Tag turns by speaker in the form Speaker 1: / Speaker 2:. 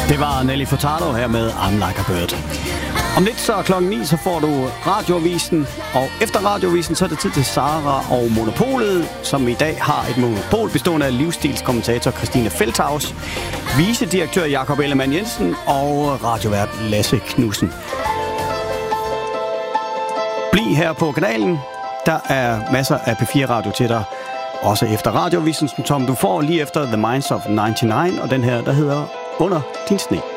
Speaker 1: Det var Nelly Furtado her med I'm Like a Bird. Om lidt så klokken 9, så får du Radioavisen, og efter Radioavisen, så er det tid til Sara og Monopolet, som i dag har et monopol bestående af livsstilskommentator Christine Feldthaus, vicedirektør Jakob Ellemann Jensen og radiovært Lasse Knudsen. Bliv her på kanalen. Der er masser af P4 Radio til dig, også efter Radioavisen, som du får lige efter The Minds of 99, og den her, der hedder Under din sne.